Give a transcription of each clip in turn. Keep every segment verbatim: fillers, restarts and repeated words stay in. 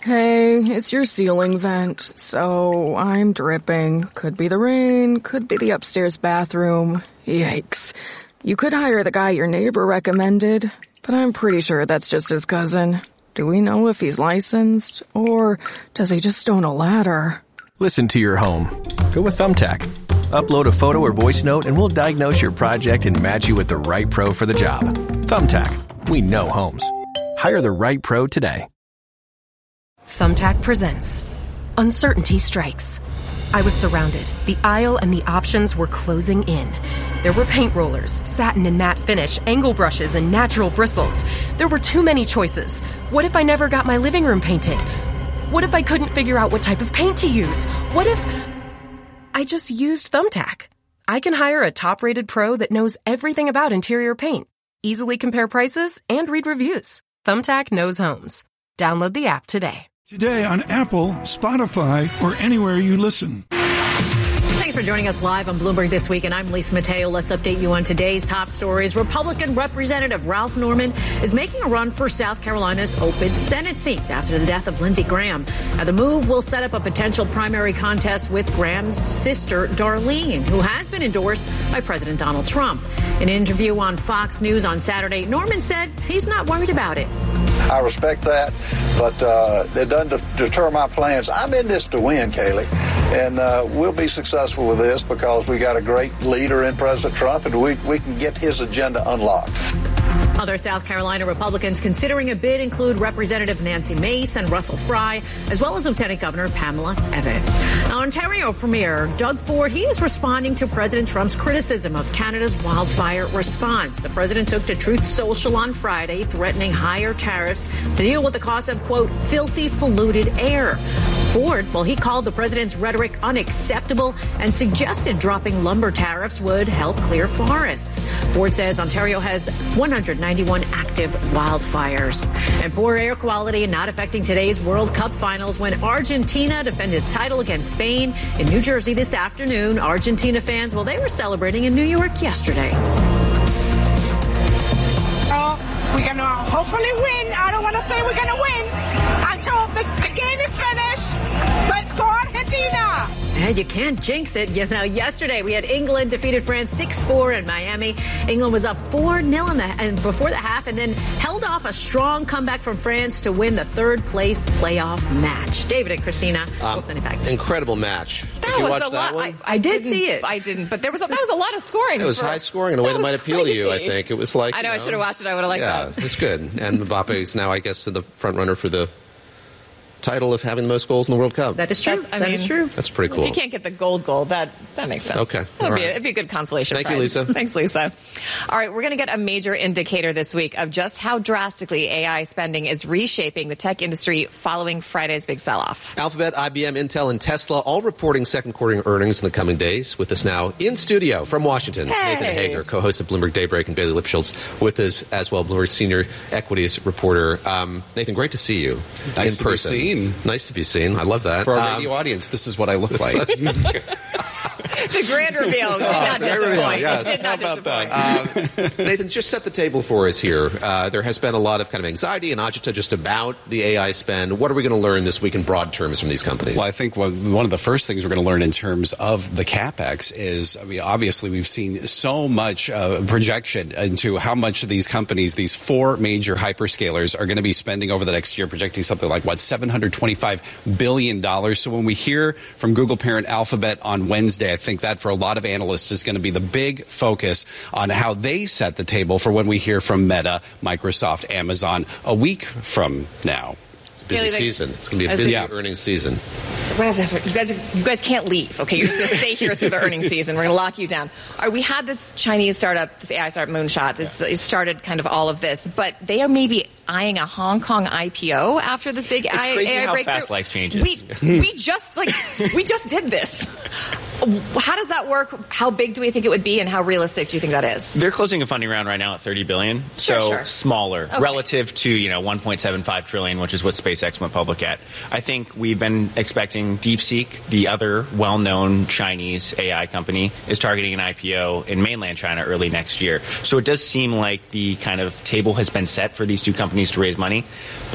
Hey, it's your ceiling vent, so I'm dripping. Could be the rain, could be the upstairs bathroom. Yikes. You could hire the guy your neighbor recommended, but I'm pretty sure that's just his cousin. Do we know if he's licensed, or does he just own a ladder? Listen to your home. Go with Thumbtack. Upload a photo or voice note and we'll diagnose your project and match you with the right pro for the job. Thumbtack. We know homes. Hire the right pro today. Thumbtack presents Uncertainty Strikes. I was surrounded. The aisle and the options were closing in. There were paint rollers, satin and matte finish, angle brushes, and natural bristles. There were too many choices. What if I never got my living room painted? What if I couldn't figure out what type of paint to use? What if I just used Thumbtack? I can hire a top-rated pro that knows everything about interior paint, easily compare prices, and read reviews. Thumbtack knows homes. Download the app today. Today on Apple, Spotify, or anywhere you listen. Thanks for joining us live on Bloomberg This Week, and I'm Lisa Mateo. Let's update you on today's top stories. Republican Representative Ralph Norman is making a run for South Carolina's open Senate seat after the death of Lindsey Graham. Now, the move will set up a potential primary contest with Graham's sister, Darlene, who has been endorsed by President Donald Trump. In an interview on Fox News on Saturday, Norman said he's not worried about it. I respect that, but uh, it doesn't deter my plans. I'm in this to win, Kayleigh, and uh, we'll be successful with this because we got a great leader in President Trump, and we, we can get his agenda unlocked. Other South Carolina Republicans considering a bid include Representative Nancy Mace and Russell Fry, as well as Lieutenant Governor Pamela Evan. Now, Ontario Premier Doug Ford, he is responding to President Trump's criticism of Canada's wildfire response. The president took to Truth Social on Friday, threatening higher tariffs to deal with the cost of, quote, filthy, polluted air. Ford, well, he called the president's rhetoric unacceptable and suggested dropping lumber tariffs would help clear forests. Ford says Ontario has one hundred ninety-one active wildfires. And poor air quality not affecting today's World Cup finals when Argentina defended its title against Spain in New Jersey this afternoon. Argentina fans, well, they were celebrating in New York yesterday. Oh, we're going to hopefully win. I don't want to say we're going to win until the, the game is finished. But go Argentina! And you can't jinx it. You know, yesterday we had England defeated France six four in Miami. England was up four nil in the, and before the half and then held off a strong comeback from France to win the third place playoff match. David and Christina, um, we'll send it back to you. Incredible match. That did you was watch a that lot. one? I, I did see it. I didn't, but there was a, that was a lot of scoring. It was for, high scoring in a way that, that might appeal crazy. to you, I think. It was like, I know, you I know, should have watched it. I would have liked yeah, that. Yeah, it's good. And Mbappe is now, I guess, the front runner for the title of having the most goals in the World Cup. That is true. That, I that mean, is true. That's pretty cool. If you can't get the gold goal, that, that makes sense. Okay. That would All be, right. it'd be a good consolation Thank prize. you, Lisa. Thanks, Lisa. All right, we're going to get a major indicator this week of just how drastically A I spending is reshaping the tech industry following Friday's big sell-off. Alphabet, I B M, Intel, and Tesla all reporting second quarter earnings in the coming days. With us now in studio from Washington, Hey. Nathan Hager, co-host of Bloomberg Daybreak, and Bailey Lipschultz with us as well, Bloomberg senior equities reporter. Um, Nathan, great to see you nice in to person. Be seen. Nice to be seen. I love that. For our um, radio audience, this is what I look like. The grand reveal did not disappoint. Yes. It did not How about disappoint. Uh, Nathan, just set the table for us here. Uh, there has been a lot of kind of anxiety and agita just about the A I spend. What are we going to learn this week in broad terms from these companies? Well, I think one one of the first things we're going to learn in terms of the CapEx is, I mean, obviously we've seen so much uh, projection into how much of these companies, these four major hyperscalers, are going to be spending over the next year, projecting something like, what, seven hundred twenty-five billion dollars. So when we hear from Google parent Alphabet on Wednesday, I think that for a lot of analysts is going to be the big focus on how they set the table for when we hear from Meta, Microsoft, Amazon a week from now. It's a busy Really, like- season. It's going to be a As busy the- earnings season. So we're gonna have to, you guys, you guys can't leave. Okay, you're just going to stay here through the earnings season. We're going to lock you down. All right, we had this Chinese startup, this A I startup, Moonshot. This it started kind of all of this, but they are maybe eyeing a Hong Kong I P O after this big It's A I, crazy A I how breakthrough. fast life changes. We we just like we just did this. How does that work? How big do we think it would be, and how realistic do you think that is? They're closing a funding round right now at thirty billion dollars, Sure, so sure. smaller Okay. relative to, you know, one point seven five trillion, which is what SpaceX went public at. I think we've been expecting DeepSeek, the other well-known Chinese A I company, is targeting an I P O in mainland China early next year. So it does seem like the kind of table has been set for these two companies to raise money, but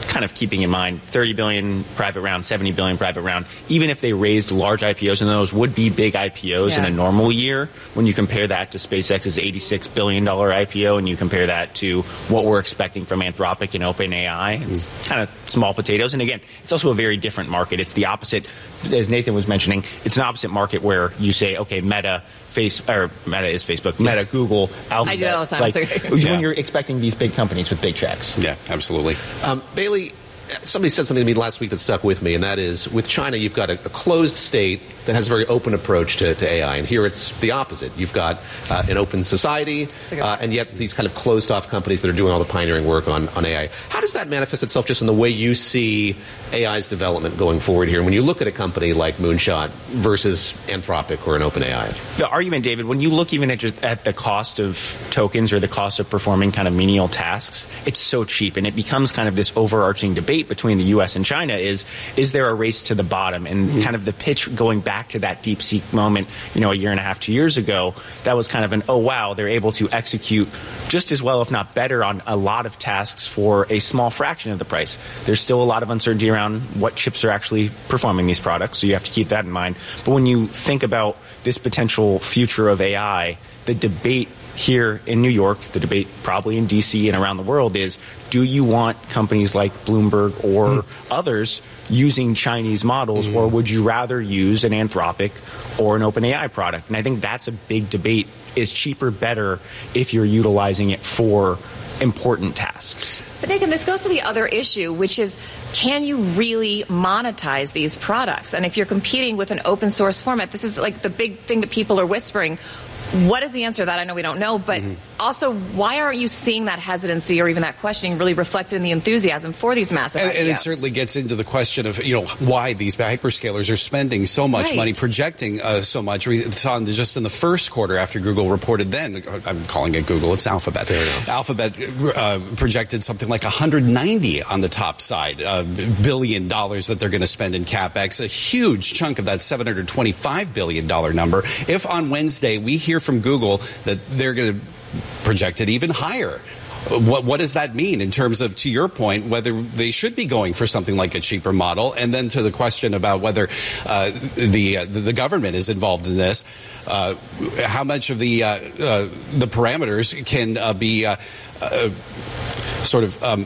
kind of keeping in mind thirty billion private round, seventy billion private round. Even if they raised large I P Os, and those would be big I P Os yeah. in a normal year, when you compare that to SpaceX's eighty-six billion dollars I P O, and you compare that to what we're expecting from Anthropic and OpenAI, it's mm. kind of small potatoes. And again, it's also a very different market. It's the opposite, as Nathan was mentioning, it's an opposite market where you say, okay, Meta, Face, or Meta is Facebook, Meta, Google, Alphabet. I do that all the time. Like, yeah. when you're expecting these big companies with big checks. Yeah, absolutely. Um, Bailey, somebody said something to me last week that stuck with me, and that is, with China, you've got a, a closed state that has a very open approach to, to A I, and here it's the opposite. You've got uh, an open society, uh, and yet these kind of closed-off companies that are doing all the pioneering work on, on A I. How does that manifest itself just in the way you see A I's development going forward here, when you look at a company like Moonshot versus Anthropic or an OpenAI? The argument, David, when you look even at, just at the cost of tokens or the cost of performing kind of menial tasks, it's so cheap, and it becomes kind of this overarching debate between the U S and China is, is there a race to the bottom? And mm-hmm. kind of the pitch going back to that DeepSeek moment, you know, a year and a half, two years ago, that was kind of an, oh, wow, they're able to execute just as well, if not better, on a lot of tasks for a small fraction of the price. There's still a lot of uncertainty around what chips are actually performing these products, so you have to keep that in mind. But when you think about this potential future of A I, the debate here in New York, the debate probably in D C and around the world is, do you want companies like Bloomberg or mm. others using Chinese models, mm. or would you rather use an Anthropic or an OpenAI product? And I think that's a big debate. Is cheaper better if you're utilizing it for important tasks? But Nathan, this goes to the other issue, which is, can you really monetize these products? And if you're competing with an open source format, this is like the big thing that people are whispering. What is the answer to that? I know we don't know, but mm-hmm. also, why aren't you seeing that hesitancy or even that questioning really reflected in the enthusiasm for these massive and, I P Os? And it certainly gets into the question of, you know, why these hyperscalers are spending so much right. money, projecting uh, so much. We saw in the, just in the first quarter after Google reported then, I'm calling it Google, it's Alphabet. Alphabet uh, projected something like one hundred ninety on the top side, uh, billion dollars that they're going to spend in CapEx, a huge chunk of that seven hundred twenty-five billion dollars number. If on Wednesday we hear from Google that they're going to project it even higher, What, what does that mean in terms of, to your point, whether they should be going for something like a cheaper model? And then to the question about whether uh, the, uh, the government is involved in this, uh, how much of the uh, uh, the parameters can uh, be uh, uh, sort of um,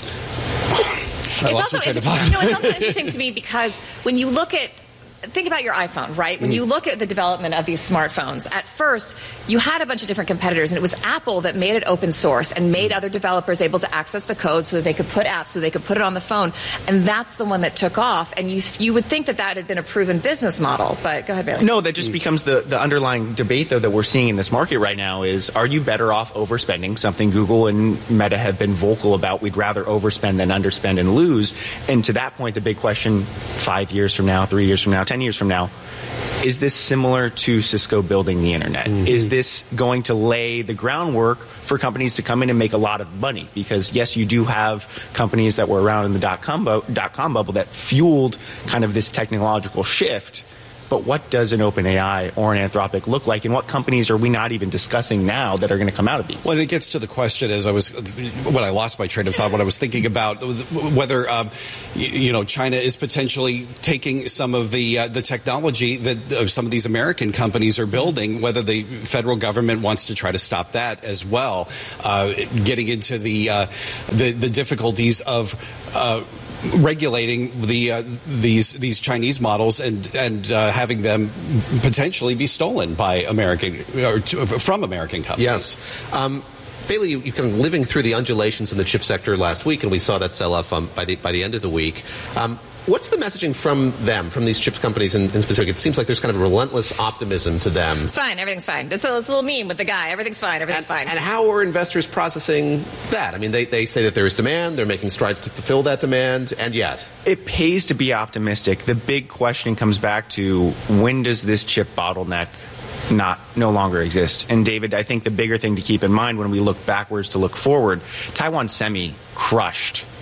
it's also, interesting, you know, it's also interesting to me because when you look at think about your iPhone, right? When mm. you look at the development of these smartphones, at first, you had a bunch of different competitors, and it was Apple that made it open source and made other developers able to access the code so that they could put apps, so they could put it on the phone. And that's the one that took off. And you you would think that that had been a proven business model. But go ahead, Bailey. No, that just mm. becomes the, the underlying debate, though, that we're seeing in this market right now is, are you better off overspending? Something Google and Meta have been vocal about. We'd rather overspend than underspend and lose. And to that point, the big question, five years from now, three years from now, ten years from now, is this similar to Cisco building the internet? Mm-hmm. Is this going to lay the groundwork for companies to come in and make a lot of money? Because yes, you do have companies that were around in the dot-com, bu- dot-com bubble that fueled kind of this technological shift. But what does an OpenAI or an Anthropic look like, and what companies are we not even discussing now that are going to come out of these? Well, it gets to the question, as I was, when I lost my train of thought, when I was thinking about whether, um, you know, China is potentially taking some of the uh, the technology that uh, some of these American companies are building, whether the federal government wants to try to stop that as well, uh, getting into the uh, the, the difficulties of Uh, regulating the uh, these these Chinese models and and uh, having them potentially be stolen by American or to, from American companies. Yes. Um, Bailey, you, you kind of living through the undulations in the chip sector last week, and we saw that sell off um, by the by the end of the week. Um, What's the messaging from them, from these chip companies in, in specific? It seems like there's kind of a relentless optimism to them. It's fine. Everything's fine. It's a, it's a little meme with the guy. Everything's fine. Everything's and, fine. And how are investors processing that? I mean, they, they say that there is demand. They're making strides to fulfill that demand. And yet, it pays to be optimistic. The big question comes back to, when does this chip bottleneck not no longer exist? And David, I think the bigger thing to keep in mind when we look backwards to look forward, Taiwan Semi crushed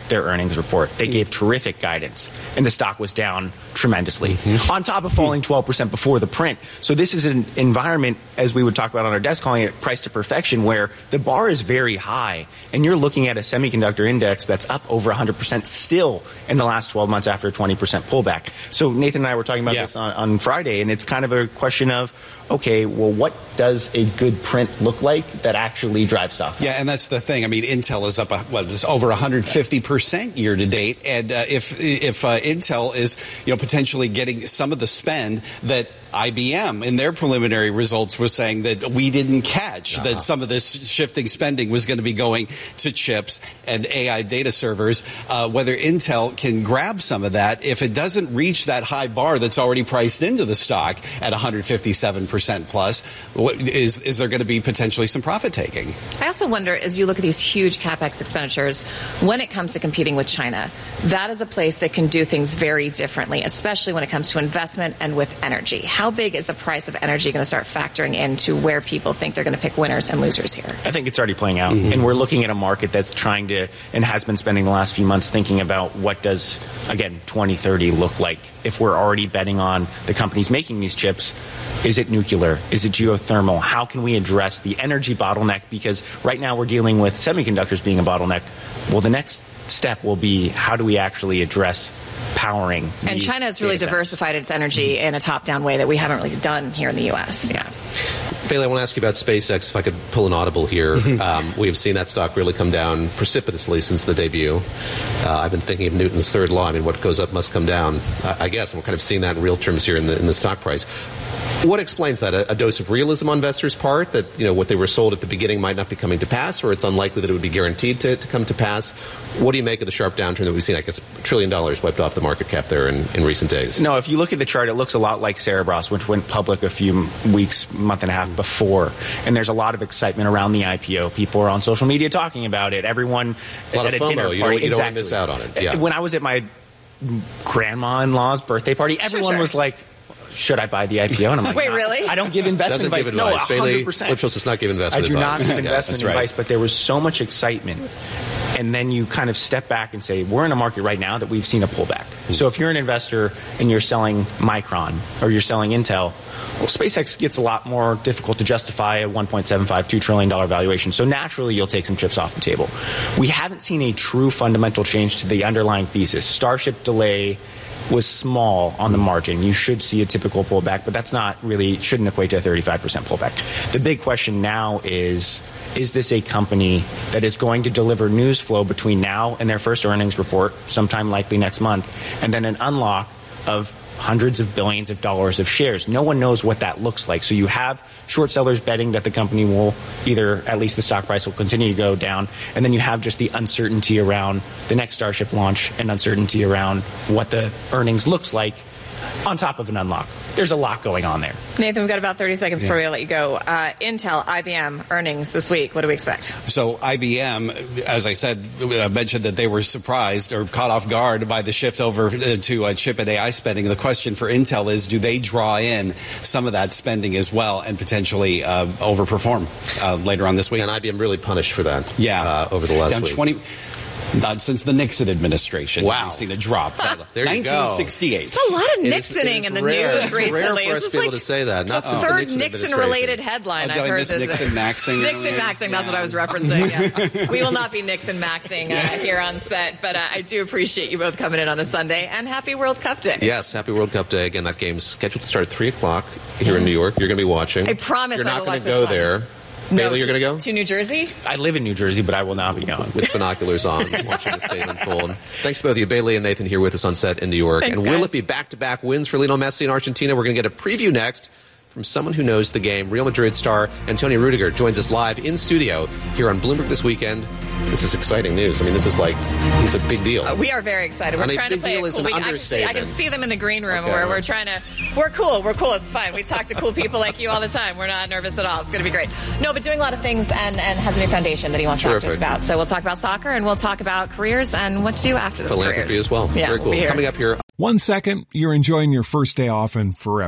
their earnings report. They gave terrific guidance, and the stock was down tremendously, mm-hmm. on top of falling twelve percent before the print. So this is an environment, as we would talk about on our desk, calling it price to perfection, where the bar is very high, and you're looking at a semiconductor index that's up over one hundred percent still in the last twelve months after a twenty percent pullback. So Nathan and I were talking about yeah. this on, on Friday, and it's kind of a question of, okay, well, what does a good print look like that actually drives stocks? Yeah, and that's the thing. I mean, Intel is up, what, it's over one hundred fifty percent year to date, and uh, if if uh, Intel is, you know, potentially getting some of the spend that I B M in their preliminary results was saying that we didn't catch, uh-huh. that some of this shifting spending was going to be going to chips and A I data servers, uh, whether Intel can grab some of that if it doesn't reach that high bar that's already priced into the stock at one hundred fifty-seven percent plus, what, is, is there going to be potentially some profit taking? I also wonder, as you look at these huge CapEx expenditures, when it comes to competing with China, that is a place that can do things very differently, especially when it comes to investment and with energy. How big is the price of energy going to start factoring into where people think they're going to pick winners and losers here? I think it's already playing out. Mm-hmm. And we're looking at a market that's trying to, and has been spending the last few months thinking about what does, again, twenty thirty look like if we're already betting on the companies making these chips. Is it nuclear? Is it geothermal? How can we address the energy bottleneck? Because right now we're dealing with semiconductors being a bottleneck. Well, the next step will be, how do we actually address powering? And China has really diversified its energy in a top-down way that we haven't really done here in the U S. Yeah. Bailey, I want to ask you about SpaceX, if I could pull an audible here. um, we have seen that stock really come down precipitously since the debut. Uh, I've been thinking of Newton's third law. I mean, what goes up must come down, uh, I guess. And we're kind of seeing that in real terms here in the, in the stock price. What explains that? A, a dose of realism on investors' part, that, you know, what they were sold at the beginning might not be coming to pass, or it's unlikely that it would be guaranteed to, to come to pass? What do you make of the sharp downturn that we've seen? I guess a trillion dollars wiped off the market cap there in, in recent days. No, if you look at the chart, it looks a lot like Cerebras, which went public a few weeks, month and a half before. And there's a lot of excitement around the I P O. People are on social media talking about it. Everyone a lot at of a FOMO. dinner party. You don't, you exactly. don't want to miss out on it. Yeah. When I was at my grandma-in-law's birthday party, everyone sure, sure. was like, should I buy the I P O? And I'm like, wait, no, really? I don't give investment Doesn't advice. Give advice. No, Bailey, one hundred percent. Lipschitz does not give investment advice. I do advice. not give investment yeah, advice, right. but there was so much excitement. And then you kind of step back and say, we're in a market right now that we've seen a pullback. Mm-hmm. So if you're an investor and you're selling Micron or you're selling Intel, well, SpaceX gets a lot more difficult to justify a one point seven five, two trillion dollars valuation. So naturally, you'll take some chips off the table. We haven't seen a true fundamental change to the underlying thesis. Starship delay was small on the margin. You should see a typical pullback, but that's not really, shouldn't equate to a thirty-five percent pullback. The big question now is, is this a company that is going to deliver news flow between now and their first earnings report, sometime likely next month, and then an unlock of hundreds of billions of dollars of shares? No one knows what that looks like. So you have short sellers betting that the company will either, at least the stock price will continue to go down, and then you have just the uncertainty around the next Starship launch and uncertainty around what the earnings looks like on top of an unlock. There's a lot going on there. Nathan, we've got about thirty seconds before yeah. we let you go. Uh, Intel, I B M earnings this week. What do we expect? So I B M, as I said, I mentioned that they were surprised or caught off guard by the shift over to uh, chip and A I spending. The question for Intel is, do they draw in some of that spending as well and potentially uh, overperform uh, later on this week? And I B M really punished for that. Yeah, uh, over the last down week. twenty Not since the Nixon administration. Wow. We've seen a drop. There you nineteen sixty-eight. There's a lot of Nixoning in the rare. news it's recently. Rare for us to be like able to say that. Not since third the Nixon, Nixon-related headline oh, I've heard. Miss Nixon maxing. Nixon maxing. That's yeah. what I was referencing. Yeah. We will not be Nixon maxing uh, here on set, but uh, I do appreciate you both coming in on a Sunday, and happy World Cup Day. Yes, happy World Cup Day. Again, that game's scheduled to start at three o'clock here in New York. You're going to be watching. I promise You're I not will going watch to go this there. One. Bailey, no, you're going to go? To New Jersey? I live in New Jersey, but I will not be going. With binoculars on, watching this game unfold. Thanks to both of you. Bailey and Nathan here with us on set in New York. Thanks, and guys. will it be back-to-back wins for Lionel Messi in Argentina? We're going to get a preview next from someone who knows the game. Real Madrid star Antonio Rudiger joins us live in studio here on Bloomberg This Weekend. This is exciting news. I mean, this is like, it's a big deal. Uh, we are very excited. We're and trying to play deal a is cool an week. Actually, I can see them in the green room okay. where we're trying to, we're cool. We're cool. It's fine. We talk to cool people like you all the time. We're not nervous at all. It's going to be great. No, but doing a lot of things and, and has a new foundation that he wants Terrific. to talk to us about. So we'll talk about soccer and we'll talk about careers and what to do after those Philanthropy careers. as well. Yeah, very cool. We'll Coming up here. One second, you're enjoying your first day off and forever.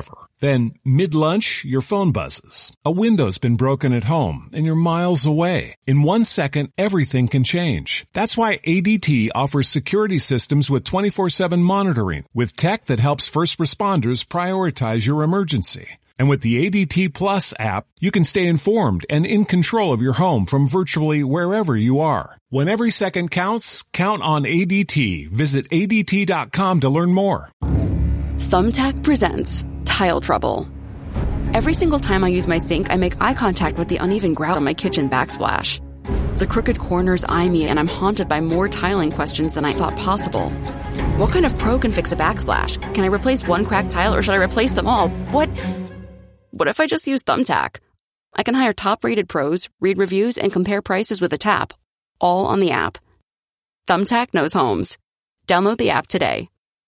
Then, mid-lunch, your phone buzzes. A window's been broken at home, and you're miles away. In one second, everything can change. That's why A D T offers security systems with twenty-four seven monitoring, with tech that helps first responders prioritize your emergency. And with the A D T Plus app, you can stay informed and in control of your home from virtually wherever you are. When every second counts, count on A D T. Visit A D T dot com to learn more. Thumbtack presents Tile Trouble. Every single time I use my sink, I make eye contact with the uneven grout on my kitchen backsplash. The crooked corners eye me, and I'm haunted by more tiling questions than I thought possible. What kind of pro can fix a backsplash? Can I replace one cracked tile, or should I replace them all? What? What if I just use Thumbtack? I can hire top-rated pros, read reviews, and compare prices with a tap, all on the app. Thumbtack knows homes. Download the app today.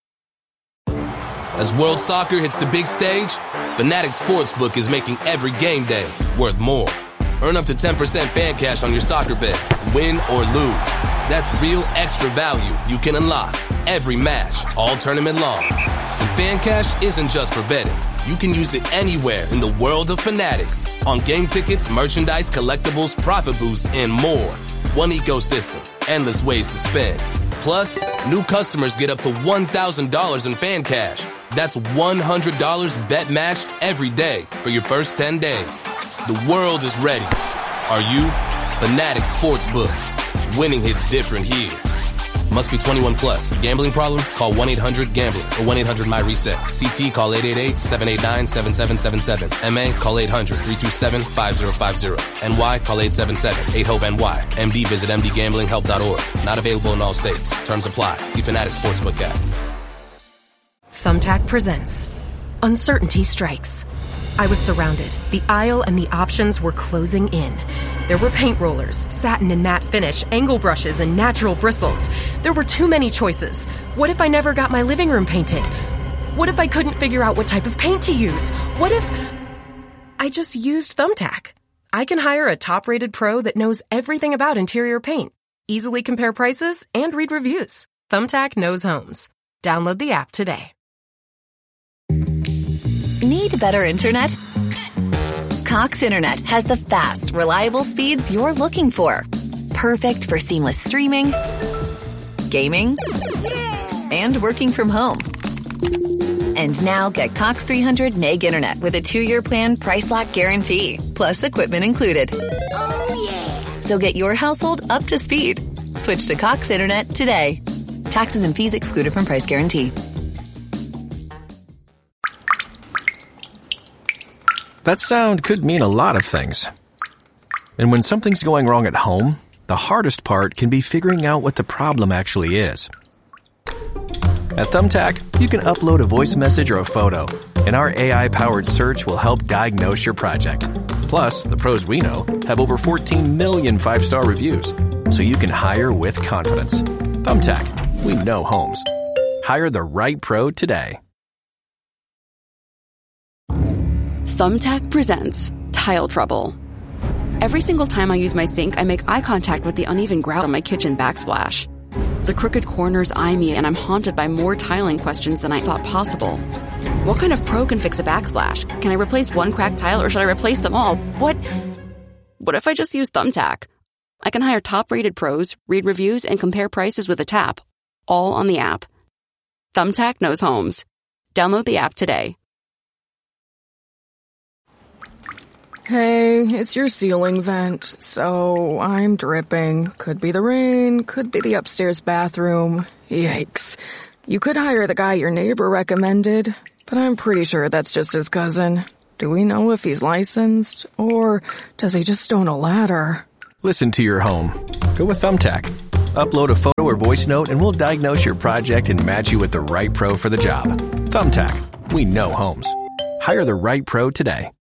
As World Soccer hits the big stage, Fanatics Sportsbook is making every game day worth more. Earn up to ten percent fan cash on your soccer bets, win or lose. That's real extra value you can unlock every match, all tournament long. And fan cash isn't just for betting. You can use it anywhere in the world of Fanatics. On game tickets, merchandise, collectibles, profit boosts, and more. One ecosystem, endless ways to spend. Plus, new customers get up to one thousand dollars in fan cash. That's one hundred dollars bet match every day for your first ten days. The world is ready. Are you? Fanatics Sportsbook. Winning hits different here. Must be twenty-one plus. Gambling problem? Call one eight hundred gambler or one eight hundred my reset. C T call eight eight eight, seven eight nine, seven seven seven seven. M A call eight hundred, three two seven, five zero five zero. N Y call eight seven seven, eight hope N Y. M D visit m d gambling help dot org. Not available in all states. Terms apply. See Fanatics Sportsbook app. Thumbtack presents Uncertainty Strikes. I was surrounded. The aisle and the options were closing in. There were paint rollers, satin and matte finish, angle brushes, and natural bristles. There were too many choices. What if I never got my living room painted? What if I couldn't figure out what type of paint to use? What if I just used Thumbtack? I can hire a top-rated pro that knows everything about interior paint, easily compare prices, and read reviews. Thumbtack knows homes. Download the app today. Need better internet? Cox Internet has the fast, reliable speeds you're looking for. Perfect for seamless streaming, gaming, and working from home. And now get Cox three hundred meg internet with a two-year plan price lock guarantee, plus equipment included. Oh yeah! So get your household up to speed. Switch to Cox Internet today. Taxes and fees excluded from price guarantee. That sound could mean a lot of things. And when something's going wrong at home, the hardest part can be figuring out what the problem actually is. At Thumbtack, you can upload a voice message or a photo, and our A I-powered search will help diagnose your project. Plus, the pros we know have over fourteen million five-star reviews, so you can hire with confidence. Thumbtack, we know homes. Hire the right pro today. Thumbtack presents Tile Trouble. Every single time I use my sink, I make eye contact with the uneven grout on my kitchen backsplash. The crooked corners eye me, and I'm haunted by more tiling questions than I thought possible. What kind of pro can fix a backsplash? Can I replace one cracked tile, or should I replace them all? What? What if I just use Thumbtack? I can hire top-rated pros, read reviews, and compare prices with a tap, all on the app. Thumbtack knows homes. Download the app today. Hey, it's your ceiling vent, so I'm dripping. Could be the rain, could be the upstairs bathroom. Yikes. You could hire the guy your neighbor recommended, but I'm pretty sure that's just his cousin. Do we know if he's licensed, or does he just own a ladder? Listen to your home. Go with Thumbtack. Upload a photo or voice note and we'll diagnose your project and match you with the right pro for the job. Thumbtack. We know homes. Hire the right pro today.